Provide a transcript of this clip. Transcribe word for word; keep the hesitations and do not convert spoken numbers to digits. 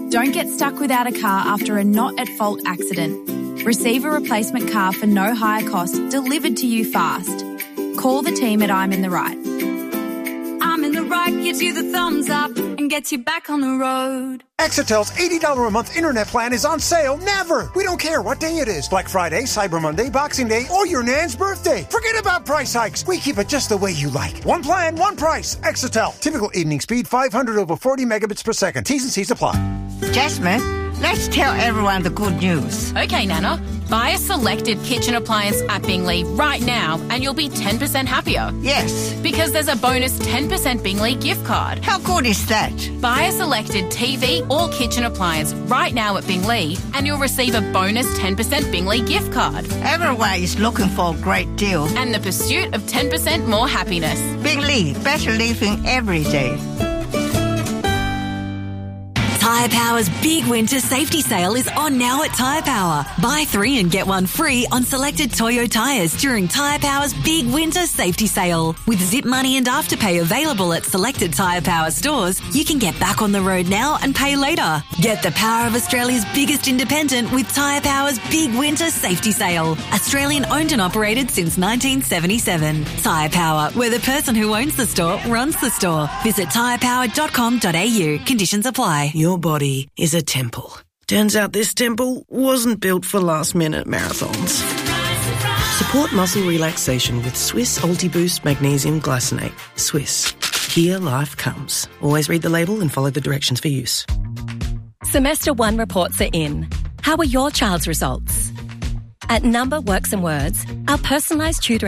Don't get stuck without a car after a not-at-fault accident. Receive a replacement car for no higher cost delivered to you fast. Call the team at I'm in the Right. I'm in the Right gives you the thumbs up and gets you back on the road. Exitel's eighty dollars a month internet plan is on sale never. We don't care what day it is. Black Friday, Cyber Monday, Boxing Day, or your Nan's birthday. Forget about price hikes. We keep it just the way you like. One plan, one price. Exitel. Typical evening speed, five hundred over forty megabits per second. T's and C's apply. Jasmine, let's tell everyone the good news. Okay, Nana. Buy a selected kitchen appliance at Bingley right now and you'll be ten percent happier. Yes. Because there's a bonus ten percent Bingley gift card. How good is that? Buy a selected T V or kitchen appliance right now at Bingley and you'll receive a bonus ten percent Bingley gift card. Everyone is looking for a great deal. And the pursuit of ten percent more happiness. Bingley, better living every day. Tyre Power's big winter safety sale is on now at Tyre Power. Buy three and get one free on selected Toyo tyres during Tyre Power's big winter safety sale. With Zip Money and Afterpay available at selected Tyre Power stores, you can get back on the road now and pay later. Get the power of Australia's biggest independent with Tyre Power's big winter safety sale. Australian owned and operated since nineteen seventy-seven. Tyre Power, where the person who owns the store runs the store. Visit tyre power dot com dot a u. Conditions apply. Your body is a temple. Turns out this temple wasn't built for last-minute marathons. Support muscle relaxation with Swiss Ultiboost Magnesium Glycinate. Swiss. Here life comes. Always read the label and follow the directions for use. Semester one reports are in. How are your child's results? At Number Works and Words, our personalised tutoring